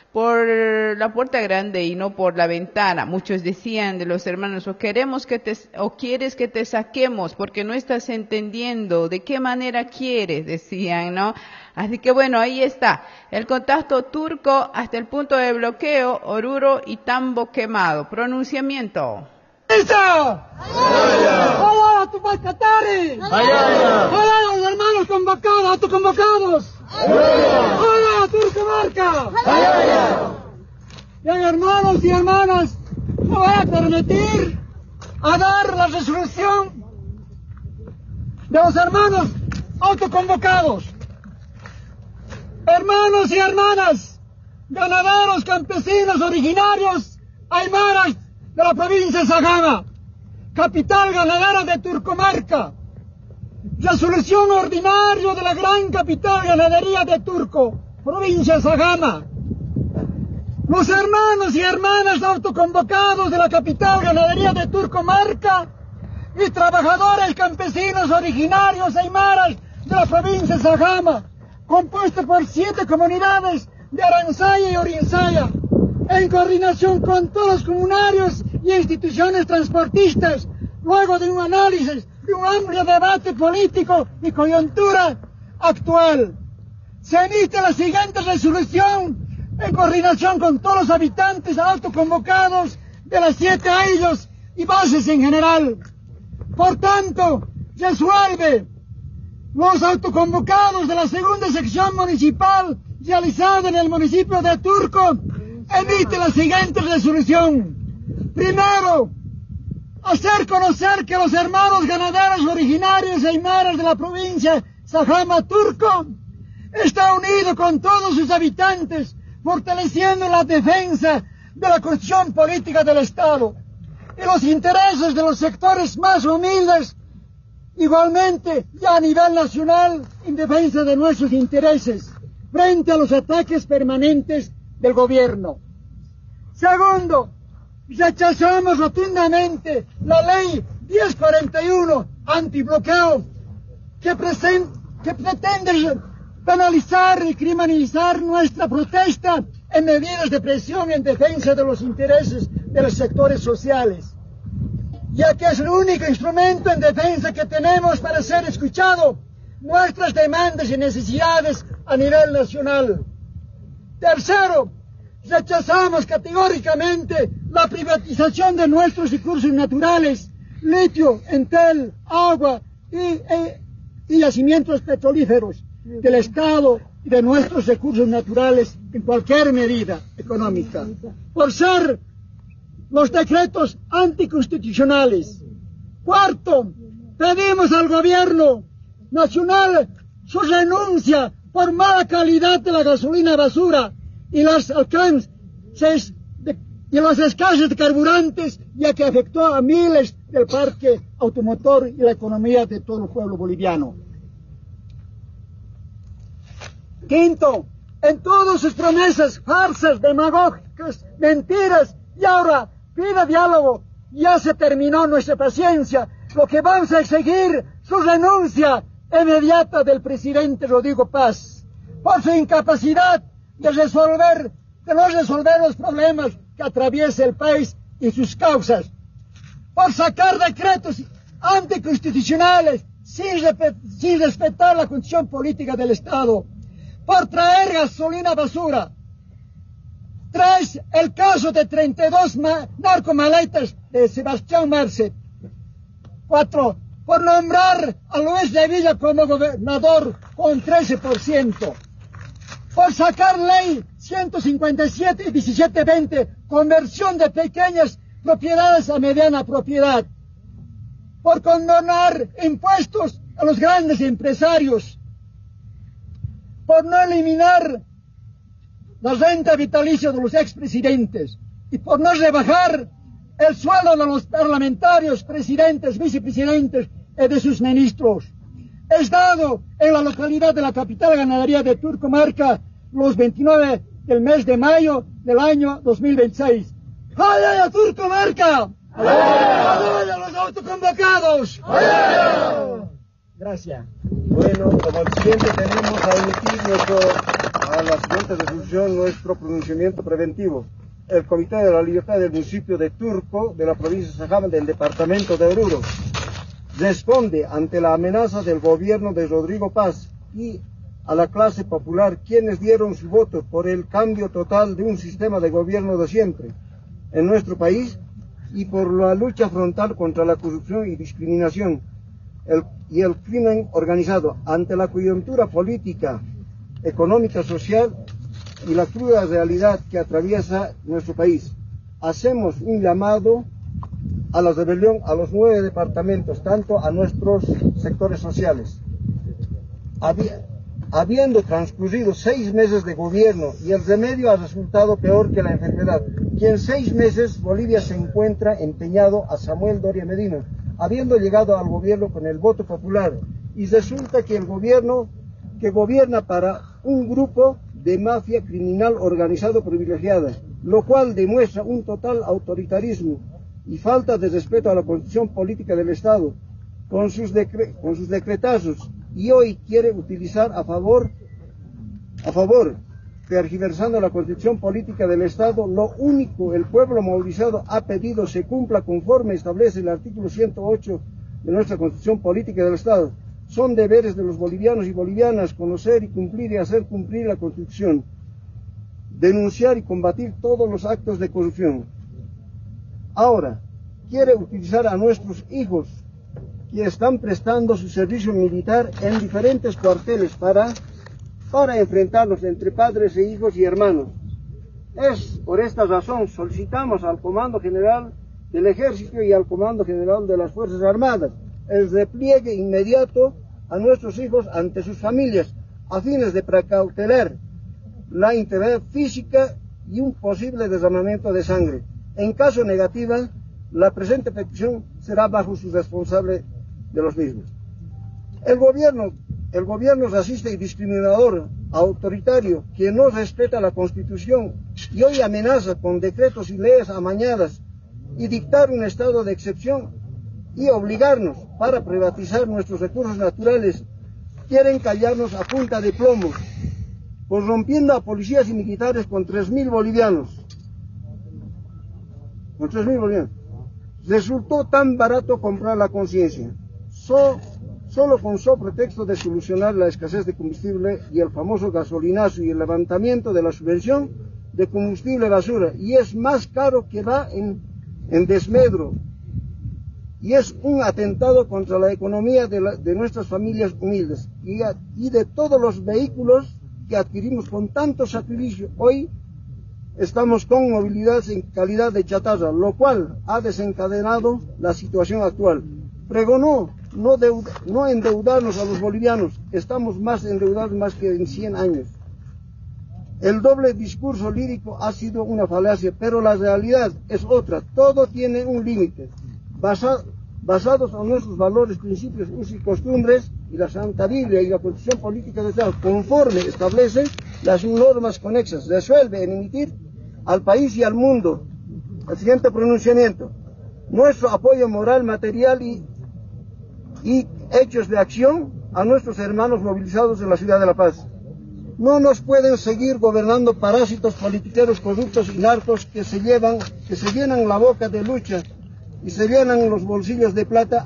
por la puerta grande y no por la ventana. Muchos decían de los hermanos, o quieres que te saquemos porque no estás entendiendo de qué manera quieres, decían, ¿no? Así que bueno, ahí está, el contacto turco hasta el punto de bloqueo, Oruro y Tambo quemado. Pronunciamiento. ¡Esa! ¡Hola, Tupacatari! ¡Hola, los hermanos convocados, autoconvocados! ¡Hola, Turcomarca! Bien, hermanos y hermanas, me voy a permitir a dar la resolución de los hermanos autoconvocados. Hermanos y hermanas, ganaderos, campesinos, originarios, aymaras de la provincia de Sagama, capital ganadera de Turcomarca, resolución ordinaria de la gran capital ganadería de Turco, provincia de Sagama. Los hermanos y hermanas autoconvocados de la capital ganadería de Turcomarca y trabajadores campesinos originarios aymaras de la provincia de Sagama, compuesto por 7 comunidades de Aranzaya y Orinsaya, en coordinación con todos los comunarios y instituciones transportistas, luego de un análisis de un amplio debate político y coyuntura actual. Se emite la siguiente resolución en coordinación con todos los habitantes autoconvocados de las 7 islas y bases en general. Por tanto, resuelve los autoconvocados de la segunda sección municipal realizada en el municipio de Turco, emite la siguiente resolución. Primero, hacer conocer que los hermanos ganaderos originarios aymaras de la provincia Sagama Turco está unido con todos sus habitantes, fortaleciendo la defensa de la constitución política del Estado y los intereses de los sectores más humildes, igualmente ya a nivel nacional, en defensa de nuestros intereses, frente a los ataques permanentes del gobierno. Segundo, rechazamos rotundamente la ley 1041 antibloqueo que pretende penalizar y criminalizar nuestra protesta en medidas de presión en defensa de los intereses de los sectores sociales, ya que es el único instrumento en defensa que tenemos para ser escuchado nuestras demandas y necesidades a nivel nacional. Tercero, rechazamos categóricamente la privatización de nuestros recursos naturales, litio, entel, agua y yacimientos petrolíferos del Estado y de nuestros recursos naturales en cualquier medida económica, por ser los decretos anticonstitucionales. Cuarto, pedimos al gobierno nacional su renuncia por mala calidad de la gasolina basura y los alcances y los escasos de carburantes, ya que afectó a miles del parque automotor y la economía de todo el pueblo boliviano. Quinto, en todas sus promesas farsas, demagógicas, mentiras, y ahora pide diálogo. Ya se terminó nuestra paciencia. Lo que vamos a exigir su renuncia inmediata del presidente Rodrigo Paz por su incapacidad de no resolver los problemas que atraviesa el país y sus causas, por sacar decretos anticonstitucionales sin respetar la constitución política del Estado, por traer gasolina basura. Tres, el caso de 32 narcomaletas de Sebastián Marce. 4, por nombrar a Luis de Villa como gobernador con 13%. Por sacar ley 157 y 1720, conversión de pequeñas propiedades a mediana propiedad. Por condonar impuestos a los grandes empresarios. Por no eliminar la renta vitalicia de los expresidentes y por no rebajar el sueldo de los parlamentarios, presidentes, vicepresidentes y de sus ministros. Es dado en la localidad de la capital ganadería de Turcomarca los 29 del mes de mayo del año 2026. ¡Jale a Turcomarca! ¡Jale a los autoconvocados! ¡Jale! Gracias. Bueno, como siguiente tenemos a emitir nuestro a la siguiente resolución nuestro pronunciamiento preventivo. El Comité de la Libertad del municipio de Turco, de la provincia de Sajama, del departamento de Oruro, responde ante la amenaza del gobierno de Rodrigo Paz y a la clase popular, quienes dieron su voto por el cambio total de un sistema de gobierno de siempre en nuestro país y por la lucha frontal contra la corrupción y discriminación y el crimen organizado. Ante la coyuntura política, económica, social y la cruda realidad que atraviesa nuestro país, hacemos un llamado a la rebelión a los 9 departamentos, tanto a nuestros sectores sociales. Habiendo transcurrido 6 meses de gobierno y el remedio ha resultado peor que la enfermedad, y en 6 meses Bolivia se encuentra empeñado a Samuel Doria Medina, habiendo llegado al gobierno con el voto popular, y resulta que el gobierno que gobierna para un grupo de mafia criminal organizado privilegiada, lo cual demuestra un total autoritarismo y falta de respeto a la constitución política del Estado, con sus decretazos, y hoy quiere utilizar a favor, tergiversando la constitución política del Estado. Lo único el pueblo movilizado ha pedido se cumpla conforme establece el artículo 108 de nuestra constitución política del Estado. Son deberes de los bolivianos y bolivianas conocer y cumplir y hacer cumplir la Constitución, denunciar y combatir todos los actos de corrupción. Ahora, quiere utilizar a nuestros hijos que están prestando su servicio militar en diferentes cuarteles para enfrentarnos entre padres e hijos y hermanos. Es por esta razón solicitamos al Comando General del Ejército y al Comando General de las Fuerzas Armadas el repliegue inmediato a nuestros hijos ante sus familias, a fines de precautelar la integridad física y un posible derramamiento de sangre. En caso negativa, la presente petición será bajo su responsable de los mismos. El gobierno racista y discriminador, autoritario, que no respeta la Constitución y hoy amenaza con decretos y leyes amañadas y dictar un estado de excepción y obligarnos para privatizar nuestros recursos naturales, quieren callarnos a punta de plomo, corrompiendo a policías y militares con 3.000 bolivianos. Con 3.000 bolivianos. Resultó tan barato comprar la conciencia, solo con pretexto de solucionar la escasez de combustible y el famoso gasolinazo y el levantamiento de la subvención de combustible basura, y es más caro que va en desmedro, y es un atentado contra la economía de nuestras familias humildes y de todos los vehículos que adquirimos con tanto sacrificio. Hoy estamos con movilidad en calidad de chatarra, lo cual ha desencadenado la situación actual. Pregonó no endeudarnos a los bolivianos, estamos más endeudados más que en 100 años. El doble discurso lírico ha sido una falacia, pero la realidad es otra. Todo tiene un límite. Basados en nuestros valores, principios, usos y costumbres, y la Santa Biblia y la Constitución Política del Estado, conforme establecen las normas conexas, resuelve en emitir al país y al mundo el siguiente pronunciamiento: nuestro apoyo moral, material y hechos de acción a nuestros hermanos movilizados en la ciudad de La Paz. No nos pueden seguir gobernando parásitos politiqueros corruptos y narcos que se llenan la boca de lucha y se llenan los bolsillos de plata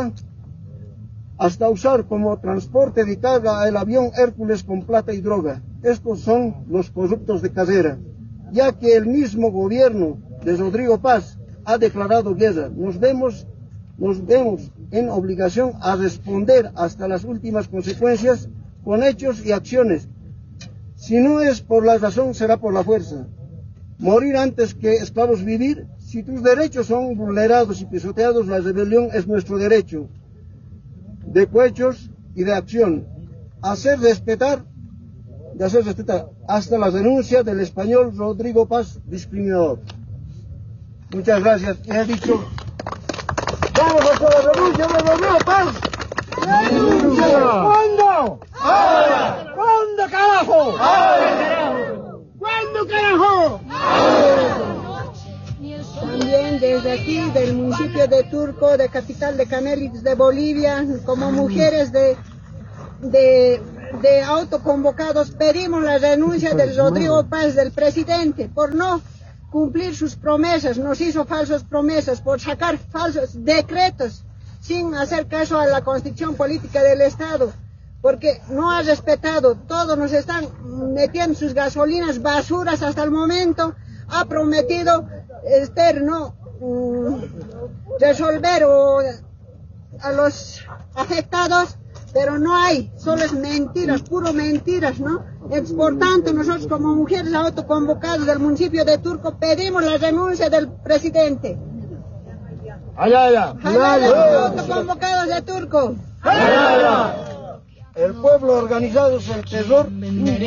hasta usar como transporte de carga el avión Hércules con plata y droga. Estos son los corruptos de carrera, ya que el mismo gobierno de Rodrigo Paz ha declarado guerra. Nos vemos en obligación a responder hasta las últimas consecuencias con hechos y acciones. Si no es por la razón, será por la fuerza. Morir antes que esclavos vivir. Si tus derechos son vulnerados y pisoteados, la rebelión es nuestro derecho de cohechos y de acción. Hacer respetar hasta la denuncia del español Rodrigo Paz, discriminador. Muchas gracias. He dicho, ¡vamos a la renuncia de Rodrigo Paz! ¡Renuncia! ¿Cuándo? ¡Ahora! ¿Cuándo, carajo? ¡Ahora! ¿Cuándo, carajo? También desde aquí, del municipio de Turco, de capital de Canelis, de Bolivia, como mujeres de de autoconvocados pedimos la renuncia del Rodrigo Paz, del presidente, por no cumplir sus promesas. Nos hizo falsas promesas, por sacar falsos decretos sin hacer caso a la Constitución Política del Estado, porque no ha respetado. Todos nos están metiendo sus gasolinas basuras hasta el momento. Ha prometido resolver a los afectados, pero no hay, solo es mentiras, puro mentiras, ¿no? Por tanto, nosotros como mujeres autoconvocadas del municipio de Turco pedimos la renuncia del presidente. Autoconvocados de Turco. El pueblo organizado es el terror.